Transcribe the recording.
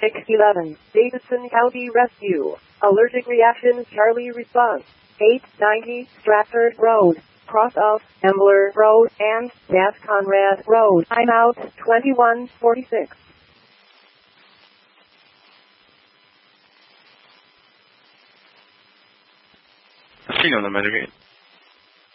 611, Davidson County Rescue. Allergic reaction Charlie response. 890 Stratford Road. Cross of Embler Road and Nat Conrad Road. I'm out 2146. Signal number